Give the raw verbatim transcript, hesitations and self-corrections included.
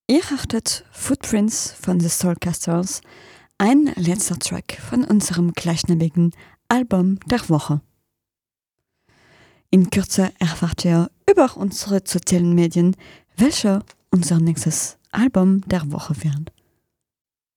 Ihr hörtet Footprints von The Soulcasters, ein letzter Track von unserem gleichnamigen Album der Woche. In Kürze erfahrt ihr über unsere sozialen Medien, welcher unser nächstes Album der Woche wird.